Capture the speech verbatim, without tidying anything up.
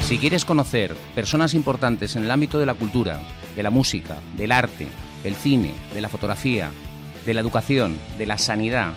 Si quieres conocer personas importantes en el ámbito de la cultura, de la música, del arte, del cine, de la fotografía, de la educación, de la sanidad,